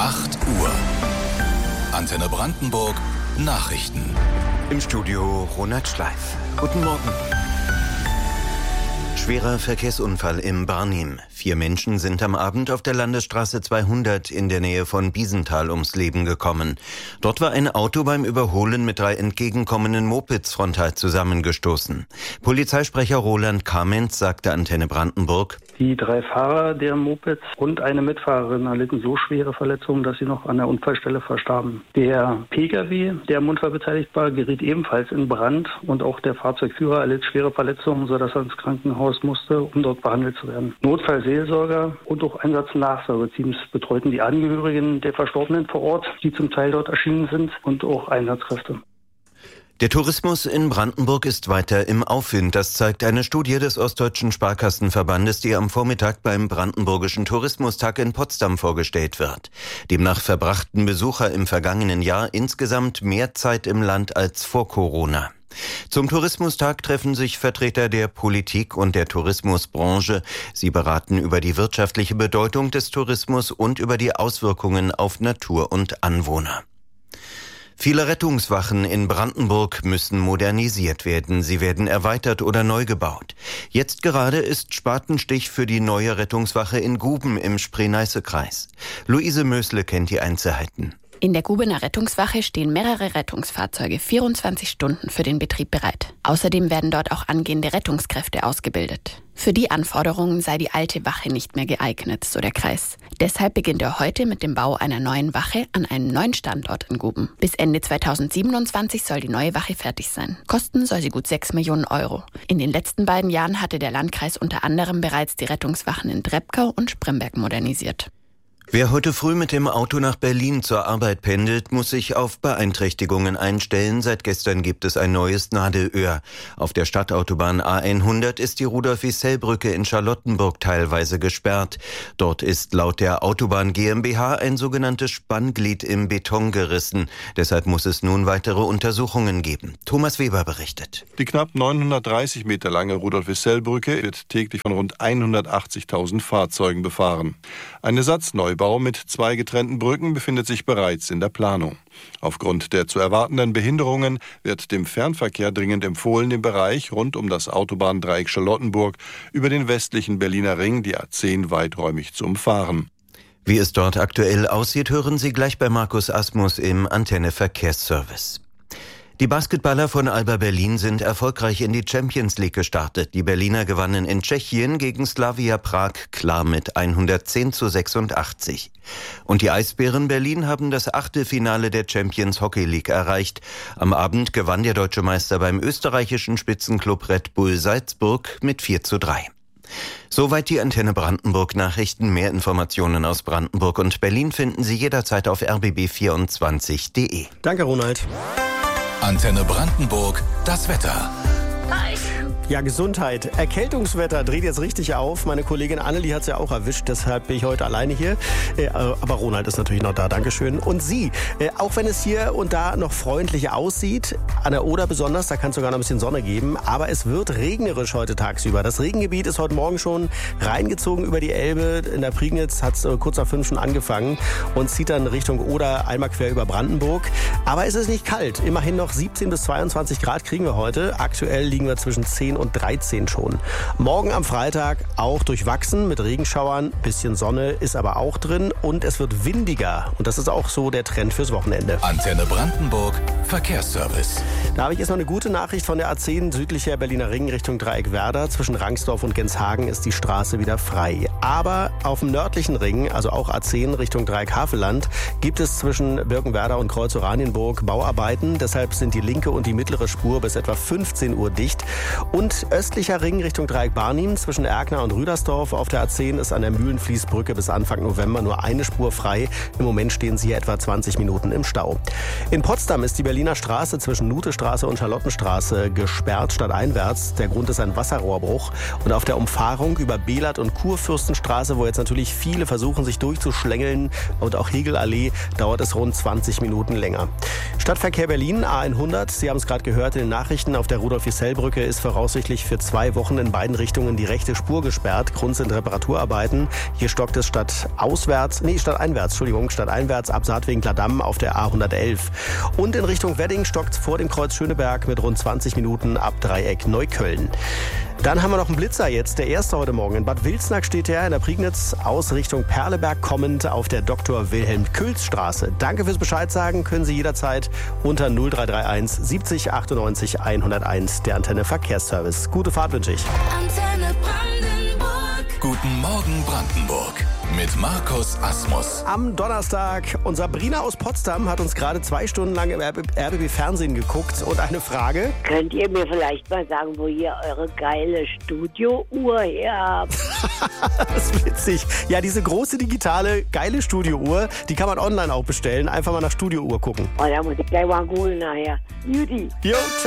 8 Uhr. Antenne Brandenburg Nachrichten. Im Studio Ronald Schleif. Guten Morgen. Schwerer Verkehrsunfall im Barnim. 4 Menschen sind am Abend auf der Landesstraße 200 in der Nähe von Biesenthal ums Leben gekommen. Dort war ein Auto beim Überholen mit 3 entgegenkommenden Mopeds frontal zusammengestoßen. Polizeisprecher Roland Kamenz sagte Antenne Brandenburg: Die 3 Fahrer der Mopeds und eine Mitfahrerin erlitten so schwere Verletzungen, dass sie noch an der Unfallstelle verstarben. Der Pkw, der am Unfall beteiligt war, geriet ebenfalls in Brand und auch der Fahrzeugführer erlitt schwere Verletzungen, sodass er ins Krankenhaus musste, um dort behandelt zu werden. Notfallseelsorger und auch Einsatz-Nachsorgeteams betreuten die Angehörigen der Verstorbenen vor Ort, die zum Teil dort erschienen sind, und auch Einsatzkräfte. Der Tourismus in Brandenburg ist weiter im Aufwind. Das zeigt eine Studie des Ostdeutschen Sparkassenverbandes, die am Vormittag beim Brandenburgischen Tourismustag in Potsdam vorgestellt wird. Demnach verbrachten Besucher im vergangenen Jahr insgesamt mehr Zeit im Land als vor Corona. Zum Tourismustag treffen sich Vertreter der Politik und der Tourismusbranche. Sie beraten über die wirtschaftliche Bedeutung des Tourismus und über die Auswirkungen auf Natur und Anwohner. Viele Rettungswachen in Brandenburg müssen modernisiert werden. Sie werden erweitert oder neu gebaut. Jetzt gerade ist Spatenstich für die neue Rettungswache in Guben im Spree-Neiße-Kreis. Luise Mösle kennt die Einzelheiten. In der Gubener Rettungswache stehen mehrere Rettungsfahrzeuge 24 Stunden für den Betrieb bereit. Außerdem werden dort auch angehende Rettungskräfte ausgebildet. Für die Anforderungen sei die alte Wache nicht mehr geeignet, so der Kreis. Deshalb beginnt er heute mit dem Bau einer neuen Wache an einem neuen Standort in Guben. Bis Ende 2027 soll die neue Wache fertig sein. Kosten soll sie gut 6 Millionen Euro. In den letzten beiden Jahren hatte der Landkreis unter anderem bereits die Rettungswachen in Drebkau und Spremberg modernisiert. Wer heute früh mit dem Auto nach Berlin zur Arbeit pendelt, muss sich auf Beeinträchtigungen einstellen. Seit gestern gibt es ein neues Nadelöhr. Auf der Stadtautobahn A100 ist die Rudolf-Wissell-Brücke in Charlottenburg teilweise gesperrt. Dort ist laut der Autobahn GmbH ein sogenanntes Spannglied im Beton gerissen. Deshalb muss es nun weitere Untersuchungen geben. Thomas Weber berichtet. Die knapp 930 Meter lange Rudolf-Wissell-Brücke wird täglich von rund 180.000 Fahrzeugen befahren. Ein Ersatzneubau mit 2 getrennten Brücken befindet sich bereits in der Planung. Aufgrund der zu erwartenden Behinderungen wird dem Fernverkehr dringend empfohlen, den Bereich rund um das Autobahndreieck Charlottenburg über den westlichen Berliner Ring, die A10, weiträumig zu umfahren. Wie es dort aktuell aussieht, hören Sie gleich bei Markus Asmus im Antenne Verkehrsservice. Die Basketballer von Alba Berlin sind erfolgreich in die Champions League gestartet. Die Berliner gewannen in Tschechien gegen Slavia Prag klar mit 110:86. Und die Eisbären Berlin haben das Achtelfinale der Champions Hockey League erreicht. Am Abend gewann der deutsche Meister beim österreichischen Spitzenclub Red Bull Salzburg mit 4:3. Soweit die Antenne Brandenburg Nachrichten. Mehr Informationen aus Brandenburg und Berlin finden Sie jederzeit auf rbb24.de. Danke, Ronald. Antenne Brandenburg, das Wetter. Ja, Gesundheit. Erkältungswetter dreht jetzt richtig auf. Meine Kollegin Annelie hat es ja auch erwischt, deshalb bin ich heute alleine hier. Aber Ronald ist natürlich noch da, Dankeschön. Und Sie, auch wenn es hier und da noch freundlicher aussieht, an der Oder besonders, da kann es sogar noch ein bisschen Sonne geben, aber es wird regnerisch heute tagsüber. Das Regengebiet ist heute Morgen schon reingezogen über die Elbe. In der Prignitz hat es kurz nach 5 schon angefangen und zieht dann Richtung Oder einmal quer über Brandenburg. Aber es ist nicht kalt. Immerhin noch 17 bis 22 Grad kriegen wir heute. Aktuell liegen wir zwischen 10 und 13 schon. Morgen am Freitag auch durchwachsen mit Regenschauern. Bisschen Sonne ist aber auch drin und es wird windiger. Und das ist auch so der Trend fürs Wochenende. Antenne Brandenburg Verkehrsservice. Da habe ich jetzt noch eine gute Nachricht von der A10 südlicher Berliner Ring Richtung Dreieck Werder. Zwischen Rangsdorf und Genshagen ist die Straße wieder frei. Aber auf dem nördlichen Ring, also auch A10 Richtung Dreieck Havelland, gibt es zwischen Birkenwerder und Kreuz Oranienburg Bauarbeiten. Deshalb sind die linke und die mittlere Spur bis etwa 15 Uhr dicht. Und östlicher Ring Richtung Dreieck Barnim zwischen Erkner und Rüdersdorf auf der A10 ist an der Mühlenfließbrücke bis Anfang November nur eine Spur frei. Im Moment stehen sie hier etwa 20 Minuten im Stau. In Potsdam ist die Berliner Straße zwischen Nutestraße und Charlottenstraße gesperrt stadteinwärts. Der Grund ist ein Wasserrohrbruch. Und auf der Umfahrung über Behlert und Kurfürstenstraße, wo jetzt natürlich viele versuchen, sich durchzuschlängeln, und auch Hegelallee, dauert es rund 20 Minuten länger. Stadtverkehr Berlin, A100, Sie haben es gerade gehört in den Nachrichten, auf der Rudolf-Wissell-Brücke ist voraussichtlich voraussichtlich für 2 Wochen in beiden Richtungen die rechte Spur gesperrt. Grund sind Reparaturarbeiten. Hier stockt es statt einwärts ab Saatwegen-Kladdam auf der A111. Und in Richtung Wedding stockt vor dem Kreuz Schöneberg mit rund 20 Minuten ab Dreieck Neukölln. Dann haben wir noch einen Blitzer jetzt, der erste heute Morgen. In Bad Wilsnack steht er in der Prignitz aus Richtung Perleberg kommend auf der Dr. Wilhelm-Külz-Straße. Danke fürs Bescheid sagen, können Sie jederzeit unter 0331 70 98 101, der Antenne Verkehrsservice. Gute Fahrt wünsche ich. Antenne Brandenburg. Guten Morgen Brandenburg mit Markus Asmus. Am Donnerstag, und Sabrina aus Potsdam hat uns gerade 2 Stunden lang im RBB Fernsehen geguckt und eine Frage. Könnt ihr mir vielleicht mal sagen, wo ihr eure geile Studiouhr her habt? Das ist witzig. Ja, diese große digitale, geile Studiouhr, die kann man online auch bestellen. Einfach mal nach Studiouhr gucken. Oh, da muss ich gleich mal googeln nachher. Judy. Jo,